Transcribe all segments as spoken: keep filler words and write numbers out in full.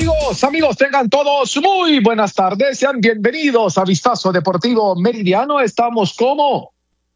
Amigos, amigos, tengan todos muy buenas tardes. Sean bienvenidos a Vistazo Deportivo Meridiano. Estamos como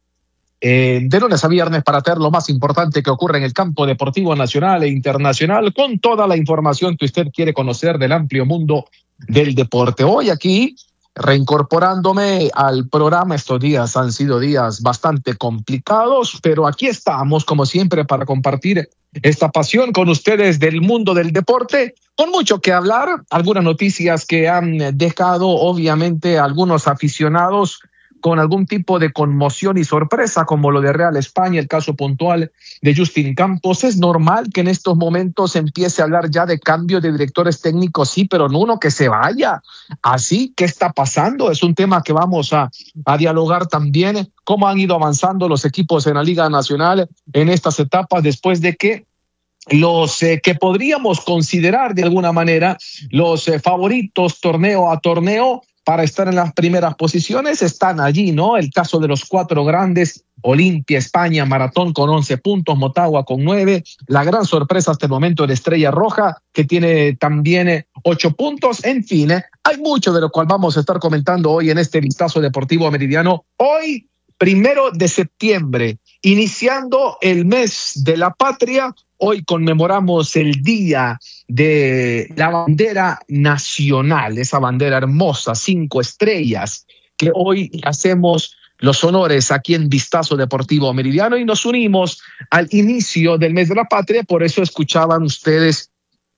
eh, de lunes a viernes para traer lo más importante que ocurre en el campo deportivo nacional e internacional, con toda la información que usted quiere conocer del amplio mundo del deporte. Hoy aquí, reincorporándome al programa, estos días han sido días bastante complicados, pero aquí estamos, como siempre, para compartir esta pasión con ustedes del mundo del deporte, con mucho que hablar, algunas noticias que han dejado obviamente algunos aficionados con algún tipo de conmoción y sorpresa, como lo de Real España, el caso puntual de Justin Campos. Es normal que en estos momentos empiece a hablar ya de cambio de directores técnicos, sí, pero no uno que se vaya. Así, ¿qué está pasando? Es un tema que vamos a, a dialogar también, cómo han ido avanzando los equipos en la Liga Nacional en estas etapas después de que los eh, que podríamos considerar de alguna manera los eh, favoritos torneo a torneo para estar en las primeras posiciones están allí, ¿no? El caso de los cuatro grandes: Olimpia, España, Maratón con once puntos, Motagua con nueve. La gran sorpresa hasta el momento de Estrella Roja, que tiene también ocho puntos. En fin, ¿eh? Hay mucho de lo cual vamos a estar comentando hoy en este Vistazo Deportivo Meridiano. Hoy, primero de septiembre, iniciando el mes de la patria. Hoy conmemoramos el Día de la Bandera Nacional, esa bandera hermosa, cinco estrellas, que hoy hacemos los honores aquí en Vistazo Deportivo Meridiano y nos unimos al inicio del mes de la patria. Por eso escuchaban ustedes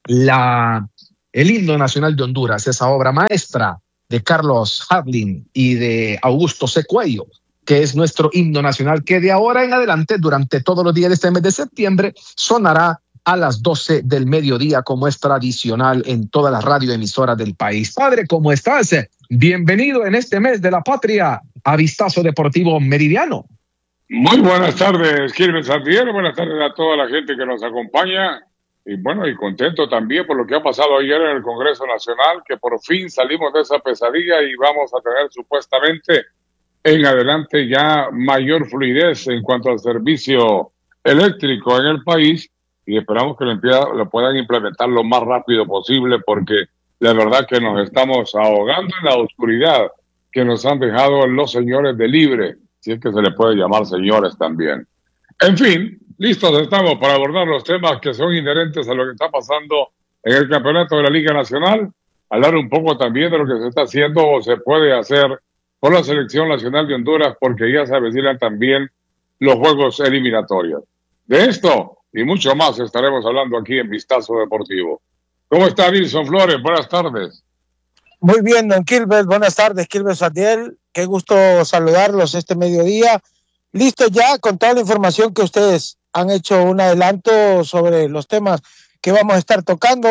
la, el himno nacional de Honduras, esa obra maestra de Carlos Hadlin y de Augusto Secuello, que es nuestro himno nacional, que de ahora en adelante, durante todos los días de este mes de septiembre, sonará a las doce del mediodía, como es tradicional en todas las radioemisoras del país. Padre, ¿cómo estás? Bienvenido en este mes de la patria a Vistazo Deportivo Meridiano. Muy buenas tardes, Quilmes Santiago. Buenas tardes a toda la gente que nos acompaña. Y bueno, y contento también por lo que ha pasado ayer en el Congreso Nacional, que por fin salimos de esa pesadilla y vamos a tener supuestamente en adelante ya mayor fluidez en cuanto al servicio eléctrico en el país, y esperamos que lo, empieza, lo puedan implementar lo más rápido posible, porque la verdad que nos estamos ahogando en la oscuridad que nos han dejado los señores de Libre, si es que se les puede llamar señores también. En fin, listos estamos para abordar los temas que son inherentes a lo que está pasando en el campeonato de la Liga Nacional, hablar un poco también de lo que se está haciendo o se puede hacer por la Selección Nacional de Honduras, porque ya se avecinan también los juegos eliminatorios. De esto y mucho más estaremos hablando aquí en Vistazo Deportivo. ¿Cómo está Wilson Flores? Buenas tardes. Muy bien, don Quilmes. Buenas tardes, Quilmes Fatiel. Qué gusto saludarlos este mediodía. Listo ya con toda la información que ustedes han hecho un adelanto sobre los temas que vamos a estar tocando.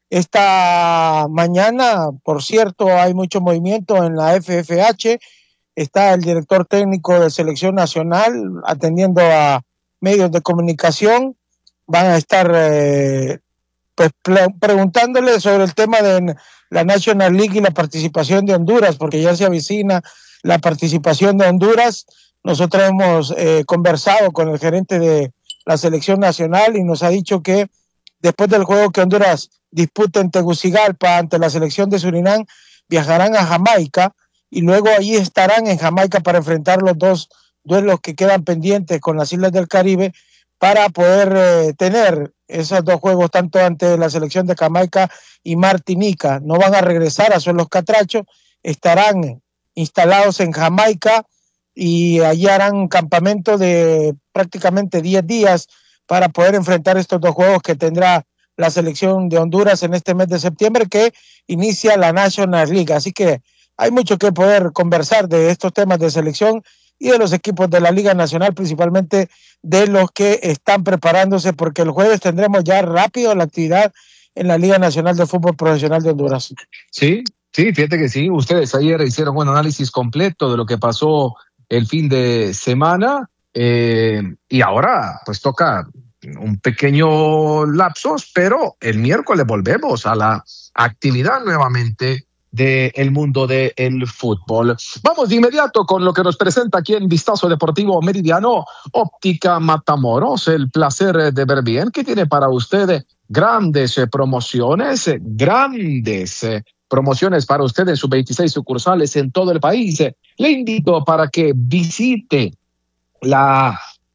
Esta mañana, por cierto, hay mucho movimiento en la F F H. Está el director técnico de Selección Nacional atendiendo a medios de comunicación. Van a estar eh, pues, preguntándole sobre el tema de la National League y la participación de Honduras, porque ya se avecina la participación de Honduras. Nosotros hemos eh, conversado con el gerente de la Selección Nacional y nos ha dicho que después del juego que Honduras disputa en Tegucigalpa ante la selección de Surinam, viajarán a Jamaica y luego allí estarán en Jamaica para enfrentar los dos duelos que quedan pendientes con las Islas del Caribe, para poder eh, tener esos dos juegos tanto ante la selección de Jamaica y Martinica. No van a regresar a Suelos Catrachos, estarán instalados en Jamaica y allí harán un campamento de prácticamente diez días para poder enfrentar estos dos juegos que tendrá la selección de Honduras en este mes de septiembre, que inicia la National League. Así que hay mucho que poder conversar de estos temas de selección y de los equipos de la Liga Nacional, principalmente de los que están preparándose, porque el jueves tendremos ya rápido la actividad en la Liga Nacional de Fútbol Profesional de Honduras. Sí, sí, fíjate que sí. Ustedes ayer hicieron un análisis completo de lo que pasó el fin de semana, eh, y ahora pues toca un pequeño lapsos, pero el miércoles volvemos a la actividad nuevamente del mundo del fútbol. Vamos de inmediato con lo que nos presenta aquí en Vistazo Deportivo Meridiano, Óptica Matamoros, el placer de ver bien. ¿Qué tiene para usted grandes eh, promociones, eh, grandes eh, promociones para usted en sus veintiséis sucursales en todo el país. Eh, le invito para que visite la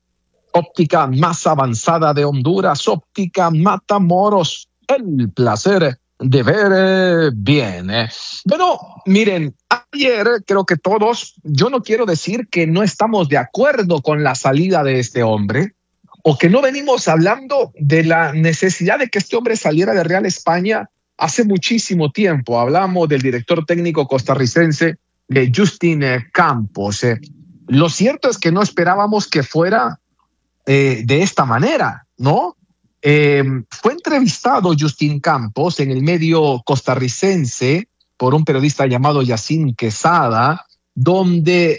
óptica más avanzada de Honduras, Óptica Matamoros, el placer de ver bien. Eh. Bueno, miren, ayer creo que todos, yo no quiero decir que no estamos de acuerdo con la salida de este hombre, o que no venimos hablando de la necesidad de que este hombre saliera de Real España hace muchísimo tiempo. Hablamos del director técnico costarricense, de Justin Campos. Eh. Lo cierto es que no esperábamos que fuera eh, de esta manera, ¿no? Eh, fue entrevistado Justin Campos en el medio costarricense por un periodista llamado Yacine Quesada, donde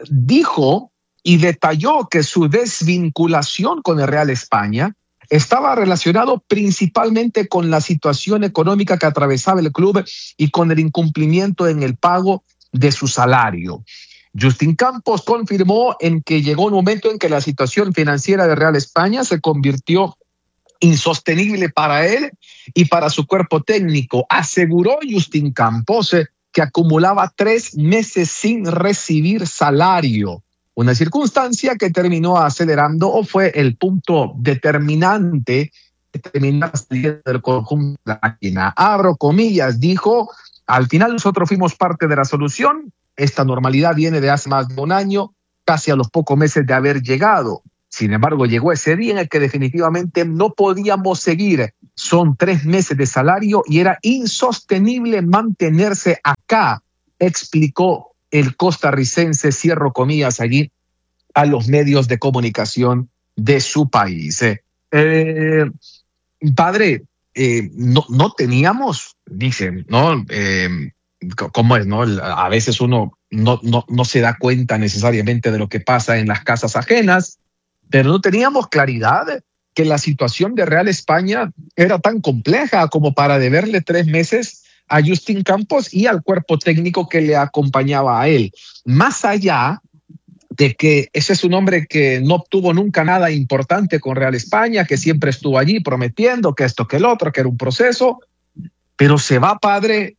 dijo y detalló que su desvinculación con el Real España estaba relacionado principalmente con la situación económica que atravesaba el club y con el incumplimiento en el pago de su salario. Justin Campos confirmó en que llegó un momento en que la situación financiera de Real España se convirtió insostenible para él y para su cuerpo técnico. Aseguró Justin Campos eh, que acumulaba tres meses sin recibir salario, una circunstancia que terminó acelerando o fue el punto determinante de terminar del conjunto de la máquina. Abro comillas, dijo, al final nosotros fuimos parte de la solución. Esta normalidad viene de hace más de un año, casi a los pocos meses de haber llegado. Sin embargo, llegó ese día en el que definitivamente no podíamos seguir. Son tres meses de salario y era insostenible mantenerse acá, explicó el costarricense, cierro comillas allí, a los medios de comunicación de su país. Eh, eh, padre, eh, no, no teníamos, dicen, ¿no? Eh, ¿Cómo es, no? A veces uno no, no, no se da cuenta necesariamente de lo que pasa en las casas ajenas, pero no teníamos claridad que la situación de Real España era tan compleja como para deberle tres meses a Justin Campos y al cuerpo técnico que le acompañaba a él. Más allá de que ese es un hombre que no obtuvo nunca nada importante con Real España, que siempre estuvo allí prometiendo que esto, que el otro, que era un proceso, pero se va, padre.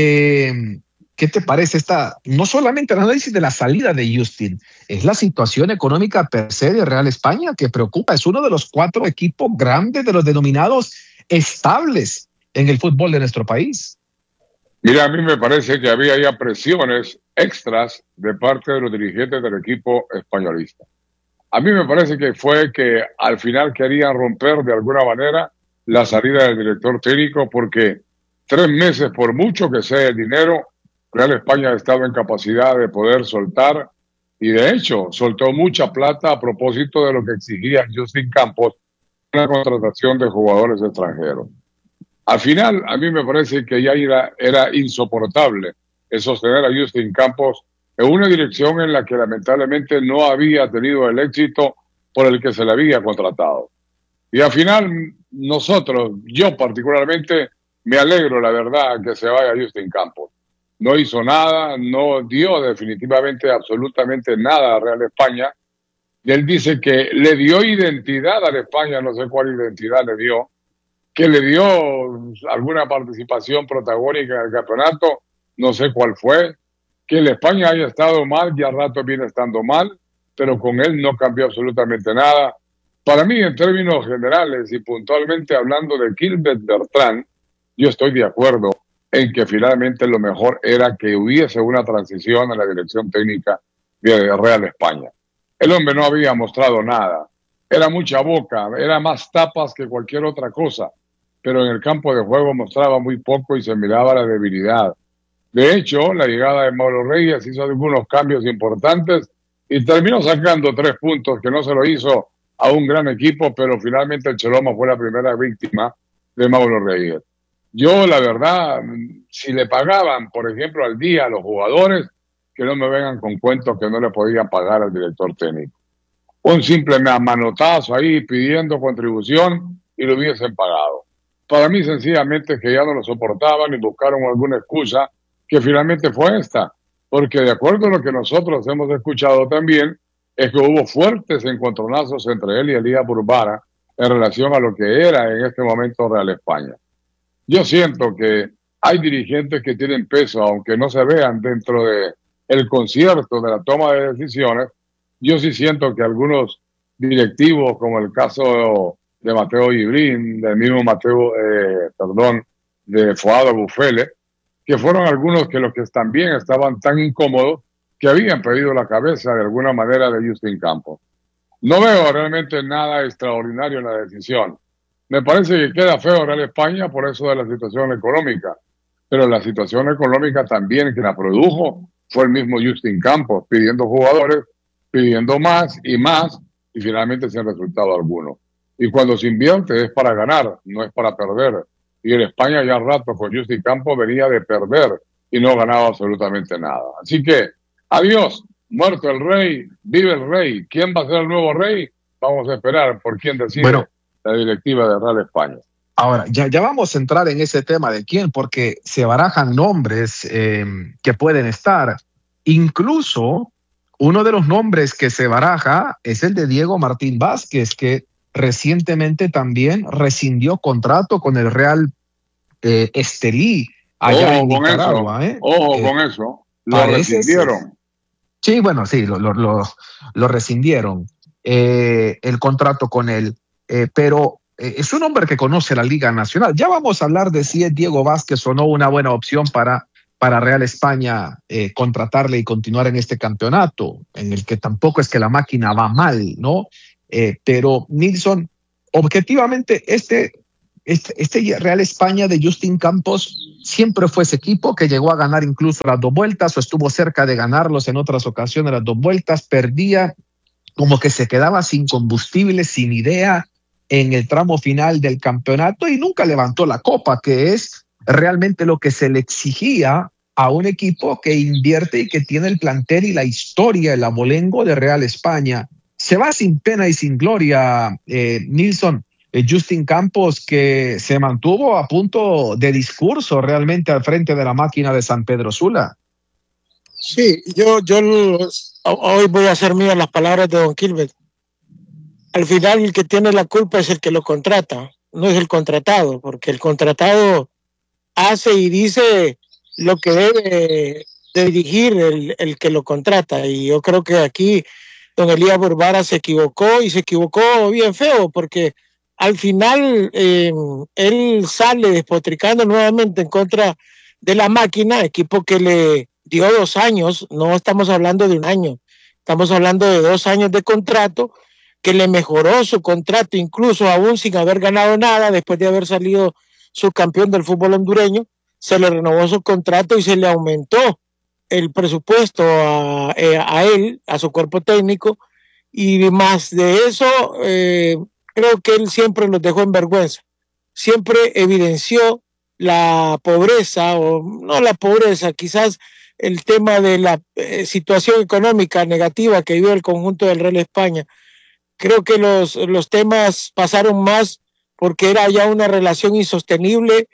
Eh, ¿Qué te parece esta, no solamente el análisis de la salida de Justin, es la situación económica per se de Real España que preocupa? Es uno de los cuatro equipos grandes de los denominados estables en el fútbol de nuestro país. Mira, a mí me parece que había ya presiones extras de parte de los dirigentes del equipo españolista. A mí me parece que fue que al final querían romper de alguna manera la salida del director técnico, porque tres meses, por mucho que sea el dinero, Real España ha estado en capacidad de poder soltar, y de hecho soltó mucha plata a propósito de lo que exigía Justin Campos, una contratación de jugadores extranjeros. Al final, a mí me parece que ya era, era insoportable el sostener a Justin Campos en una dirección en la que lamentablemente no había tenido el éxito por el que se le había contratado. Y al final, nosotros, yo particularmente, me alegro, la verdad, que se vaya Justin Campos. No hizo nada, no dio definitivamente absolutamente nada a Real España. Y él dice que le dio identidad a la España, no sé cuál identidad le dio, que le dio alguna participación protagónica en el campeonato, no sé cuál fue, que la España haya estado mal, ya rato viene estando mal, pero con él no cambió absolutamente nada. Para mí, en términos generales y puntualmente hablando de Gilbert Bertrand, yo estoy de acuerdo en que finalmente lo mejor era que hubiese una transición en la dirección técnica de Real España. El hombre no había mostrado nada, era mucha boca, era más tapas que cualquier otra cosa, pero en el campo de juego mostraba muy poco y se miraba la debilidad. De hecho, la llegada de Mauro Reyes hizo algunos cambios importantes y terminó sacando tres puntos, que no se lo hizo a un gran equipo, pero finalmente el Cheloma fue la primera víctima de Mauro Reyes. Yo, la verdad, si le pagaban, por ejemplo, al día a los jugadores, que no me vengan con cuentos que no le podían pagar al director técnico. Un simple manotazo ahí pidiendo contribución y lo hubiesen pagado. Para mí, sencillamente, es que ya no lo soportaban y buscaron alguna excusa, que finalmente fue esta. Porque de acuerdo a lo que nosotros hemos escuchado también, es que hubo fuertes encontronazos entre él y Elías Burbara en relación a lo que era en este momento Real España. Yo siento que hay dirigentes que tienen peso, aunque no se vean dentro de el concierto de la toma de decisiones. Yo sí siento que algunos directivos, como el caso de Mateo Ibrín, del mismo Mateo, eh, perdón, de Fuado Bufele, que fueron algunos que los que también estaban tan incómodos que habían pedido la cabeza de alguna manera de Justin Campos. No veo realmente nada extraordinario en la decisión. Me parece que queda feo Real España por eso de la situación económica, pero la situación económica también que la produjo fue el mismo Justin Campos, pidiendo jugadores, pidiendo más y más, y finalmente sin resultado alguno. Y cuando se invierte es para ganar, no es para perder. Y en España ya rato con Justin Campos venía de perder y no ganaba absolutamente nada. Así que, adiós, muerto el rey, vive el rey. ¿Quién va a ser el nuevo rey? Vamos a esperar por quién decide bueno, la directiva de Real España. Ahora, ya, ya vamos a entrar en ese tema de quién, porque se barajan nombres eh, que pueden estar. Incluso uno de los nombres que se baraja es el de Diego Martín Vázquez, que recientemente también rescindió contrato con el Real eh, Estelí allá Ojo en con Nicaragua. Eso. ¿eh? Ojo eh, con eso. Lo rescindieron. Sí, bueno, sí, lo, lo, lo, lo rescindieron eh, el contrato con él, eh, pero eh, es un hombre que conoce la Liga Nacional. Ya vamos a hablar de si es Diego Vázquez o no una buena opción para, para Real España eh, contratarle y continuar en este campeonato, en el que tampoco es que la máquina va mal, ¿no? Eh, pero Nilson, objetivamente este, este, este Real España de Justin Campos siempre fue ese equipo que llegó a ganar incluso las dos vueltas o estuvo cerca de ganarlos en otras ocasiones las dos vueltas, perdía, como que se quedaba sin combustible, sin idea en el tramo final del campeonato y nunca levantó la copa, que es realmente lo que se le exigía a un equipo que invierte y que tiene el plantel y la historia, el abolengo de Real España. Se va sin pena y sin gloria, eh, Nilson, eh, Justin Campos, que se mantuvo a punto de discurso realmente al frente de la máquina de San Pedro Sula. Sí, yo, yo hoy voy a hacer mías las palabras de don Kilbert. Al final el que tiene la culpa es el que lo contrata, no es el contratado, porque el contratado hace y dice lo que debe de dirigir el, el que lo contrata. Y yo creo que aquí don Elías Burbara se equivocó y se equivocó bien feo, porque al final eh, él sale despotricando nuevamente en contra de la máquina, equipo que le dio dos años, no estamos hablando de un año, estamos hablando de dos años de contrato, que le mejoró su contrato incluso aún sin haber ganado nada, después de haber salido subcampeón del fútbol hondureño, se le renovó su contrato y se le aumentó el presupuesto a, a él, a su cuerpo técnico, y más de eso, eh, creo que él siempre los dejó en vergüenza, siempre evidenció la pobreza, o no la pobreza, quizás el tema de la eh, situación económica negativa que vive el conjunto del Real España. Creo que los, los temas pasaron más porque era ya una relación insostenible,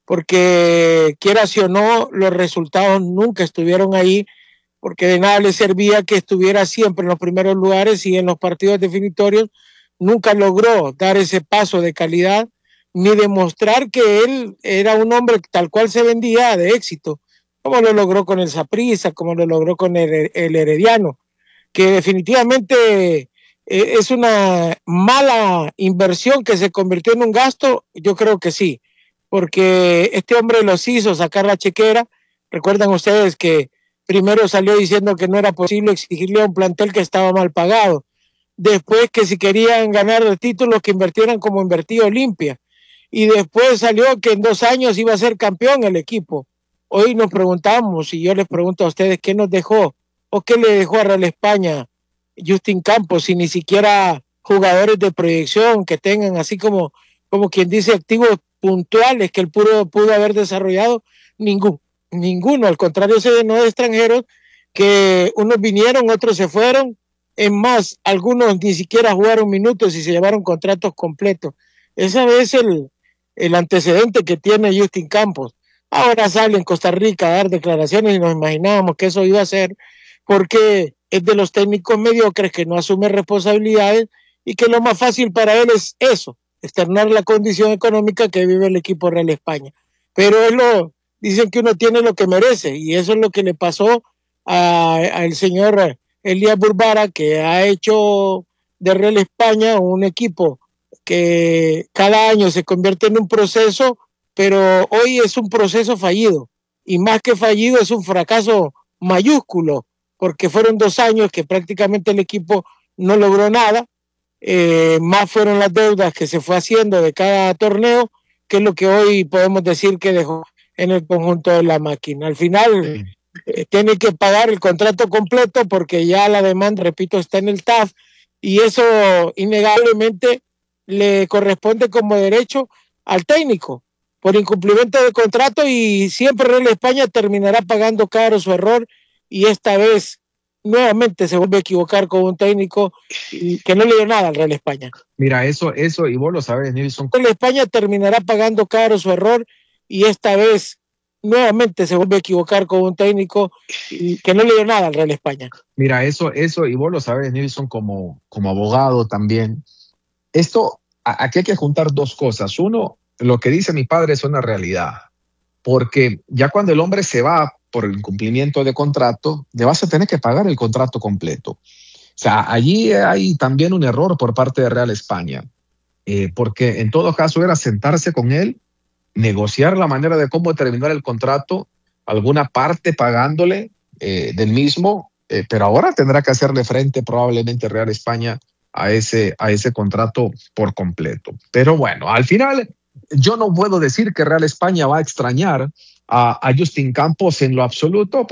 porque quieras o no, los resultados nunca estuvieron ahí, porque de nada le servía que estuviera siempre en los primeros lugares y en los partidos definitorios nunca logró dar ese paso de calidad, ni demostrar que él era un hombre tal cual se vendía de éxito, como lo logró con el Saprissa, como lo logró con el, el Herediano, que definitivamente es una mala inversión que se convirtió en un gasto. Yo creo que sí, porque este hombre los hizo sacar la chequera. Recuerdan ustedes que primero salió diciendo que no era posible exigirle a un plantel que estaba mal pagado, después que si querían ganar el título que invirtieran como invertido Olimpia, y después salió que en dos años iba a ser campeón el equipo. Hoy nos preguntamos, y yo les pregunto a ustedes, ¿qué nos dejó o qué le dejó a Real España Justin Campos, si ni siquiera jugadores de proyección que tengan así como, como quien dice activos puntuales que él pudo, pudo haber desarrollado? Ninguno, ninguno, al contrario se llenó de extranjeros que unos vinieron, otros se fueron, es más, algunos ni siquiera jugaron minutos y se llevaron contratos completos. Ese es el, el antecedente que tiene Justin Campos. Ahora sale en Costa Rica a dar declaraciones y nos imaginábamos que eso iba a ser porque es de los técnicos mediocres que no asume responsabilidades y que lo más fácil para él es eso, externar la condición económica que vive el equipo Real España. Pero es lo, dicen que uno tiene lo que merece, y eso es lo que le pasó al señor Elías Burbara, que ha hecho de Real España un equipo que cada año se convierte en un proceso, pero hoy es un proceso fallido, y más que fallido es un fracaso mayúsculo, porque fueron dos años que prácticamente el equipo no logró nada, eh, más fueron las deudas que se fue haciendo de cada torneo, que es lo que hoy podemos decir que dejó en el conjunto de la máquina. Al final eh, tiene que pagar el contrato completo porque ya la demanda, repito, está en el T A F, y eso innegablemente le corresponde como derecho al técnico por incumplimiento de contrato, y siempre Real España terminará pagando caro su error, y esta vez nuevamente se vuelve a equivocar con un técnico que no le dio nada al Real España. Mira, eso, eso, y vos lo sabes, Nilson. Real España terminará pagando caro su error, y esta vez nuevamente se vuelve a equivocar con un técnico que no le dio nada al Real España. Mira, eso, eso, y vos lo sabes, Nilson, como, como abogado también. Esto, aquí hay que juntar dos cosas. Uno, lo que dice mi padre es una realidad, porque ya cuando el hombre se va por el incumplimiento de contrato, le vas a tener que pagar el contrato completo. O sea, allí hay también un error por parte de Real España, eh, porque en todo caso era sentarse con él, negociar la manera de cómo terminar el contrato, alguna parte pagándole eh, del mismo, eh, pero ahora tendrá que hacerle frente probablemente Real España a ese, a ese contrato por completo. Pero bueno, al final yo no puedo decir que Real España va a extrañar a, a Justin Campos en lo absoluto.